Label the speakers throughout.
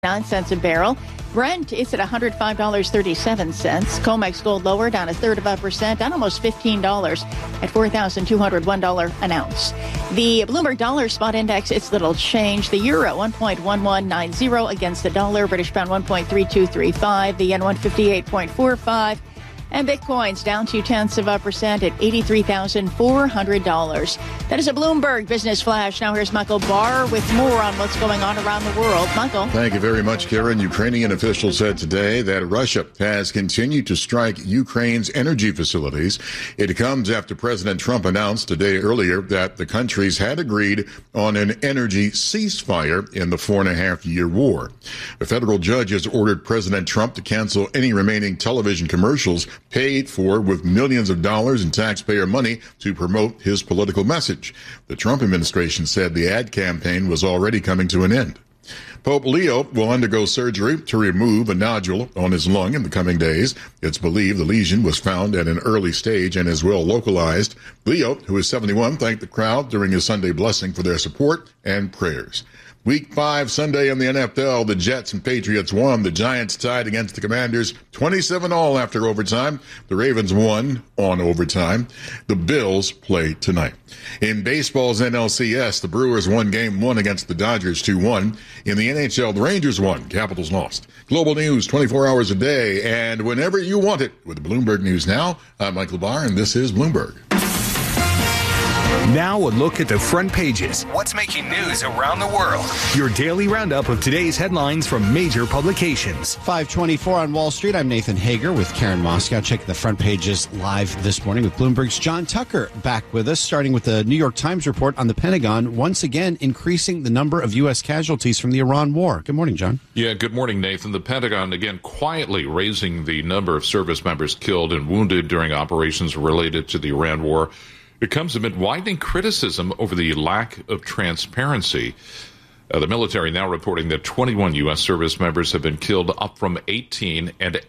Speaker 1: $9 a barrel. Brent is at $105.37. COMEX gold lower, down 0.33%, down almost $15 at $4,201 an ounce. The Bloomberg Dollar Spot Index, it's little change. The euro 1.1190 against the dollar. British pound 1.3235. The yen 158.45. And Bitcoin's down 0.2% at $83,400. That is a Bloomberg Business Flash. Now here's Michael Barr with more on what's going on around the world. Michael.
Speaker 2: Thank you very much, Karen. Ukrainian officials said today that Russia has continued to strike Ukraine's energy facilities. It comes after President Trump announced a day earlier that the countries had agreed on an energy ceasefire in the 4.5-year war. A federal judge has ordered President Trump to cancel any remaining television commercials paid for with millions of dollars in taxpayer money to promote his political message. The Trump administration said the ad campaign was already coming to an end. Pope Leo will undergo surgery to remove a nodule on his lung in the coming days. It's believed the lesion was found at an early stage and is well localized. Leo, who is 71, thanked the crowd during his Sunday blessing for their support and prayers. Week 5 Sunday in the NFL, the Jets and Patriots won. The Giants tied against the Commanders 27-all after overtime. The Ravens won on overtime. The Bills play tonight. In baseball's NLCS, the Brewers won Game 1 against the Dodgers 2-1. In the NHL, the Rangers won. Capitals lost. Global news 24 hours a day and whenever you want it with Bloomberg News Now. I'm Michael Barr, and this is Bloomberg.
Speaker 3: Now a look at the front pages.
Speaker 4: What's making news around the world?
Speaker 3: Your daily roundup of today's headlines from major publications.
Speaker 5: 5:24 on Wall Street. I'm Nathan Hager with Karen Moscow. Checking the front pages live this morning with Bloomberg's John Tucker back with us, starting with the New York Times report on the Pentagon once again increasing the number of U.S. casualties from the Iran war. Good morning, John.
Speaker 6: Yeah, good morning, Nathan. The Pentagon again quietly raising the number of service members killed and wounded during operations related to the Iran war. It comes amid widening criticism over the lack of transparency. The military now reporting that 21 U.S. service members have been killed, up from 18, and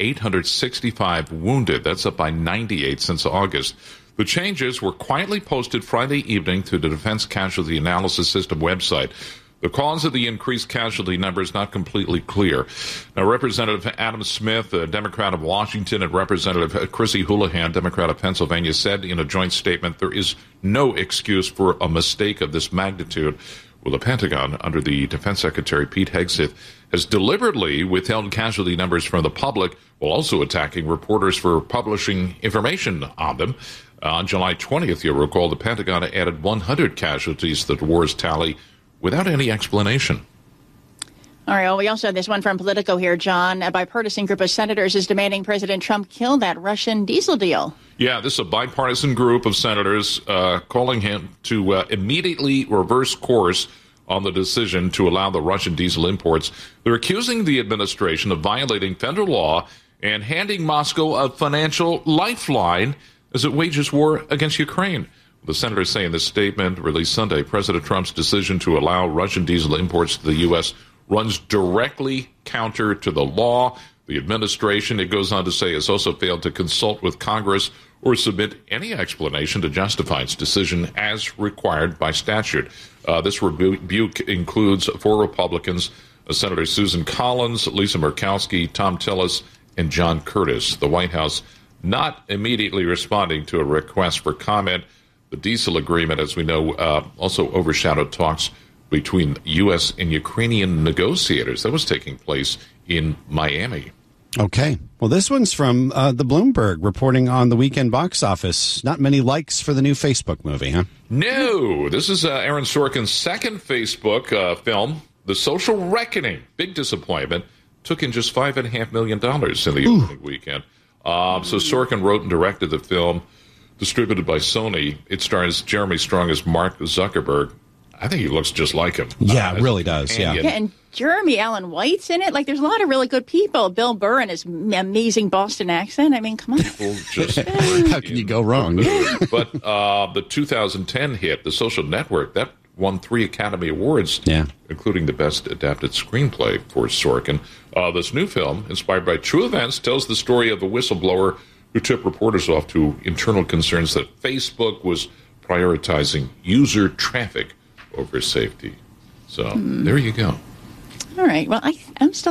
Speaker 6: 865 wounded. That's up by 98 since August. The changes were quietly posted Friday evening through the Defense Casualty Analysis System website. The cause of the increased casualty number is not completely clear. Now, Representative Adam Smith, a Democrat of Washington, and Representative Chrissy Houlihan, Democrat of Pennsylvania, said in a joint statement there is no excuse for a mistake of this magnitude. Well, the Pentagon, under the Defense Secretary Pete Hegseth, has deliberately withheld casualty numbers from the public while also attacking reporters for publishing information on them. On July 20th, you'll recall, the Pentagon added 100 casualties to the war's tally without any explanation.
Speaker 1: All right, well, we also have this one from Politico here, John. A bipartisan group of senators is demanding President Trump kill that Russian diesel deal.
Speaker 6: Yeah, this is a bipartisan group of senators calling him to immediately reverse course on the decision to allow the Russian diesel imports. They're accusing the administration of violating federal law and handing Moscow a financial lifeline as it wages war against Ukraine. The senators say in this statement released Sunday, President Trump's decision to allow Russian diesel imports to the U.S. runs directly counter to the law. The administration, it goes on to say, has also failed to consult with Congress or submit any explanation to justify its decision as required by statute. This rebuke includes 4 Republicans, Senator Susan Collins, Lisa Murkowski, Tom Tillis, and John Curtis. The White House not immediately responding to a request for comment. The diesel agreement, as we know, also overshadowed talks between U.S. and Ukrainian negotiators. That was taking place in Miami.
Speaker 5: Okay. Well, this one's from the Bloomberg reporting on the weekend box office. Not many likes for the new Facebook movie, huh?
Speaker 6: No. This is Aaron Sorkin's second Facebook film, The Social Reckoning. Big disappointment. Took in just $5.5 million in the opening weekend. So Sorkin wrote and directed the film, distributed by Sony. It stars Jeremy Strong as Mark Zuckerberg. I think he looks just like him.
Speaker 5: Yeah, it really does. Yeah,
Speaker 1: and Jeremy Allen White's in it. Like, there's a lot of really good people. Bill Burr and his amazing Boston accent. I mean, come on.
Speaker 5: How can you go wrong?
Speaker 6: But the 2010 hit, The Social Network, that won 3 Academy Awards, including the Best Adapted Screenplay for Sorkin. This new film, inspired by true events, tells the story of a whistleblower who tipped reporters off to internal concerns that Facebook was prioritizing user traffic over safety. So there you go.
Speaker 1: All right. Well, I'm still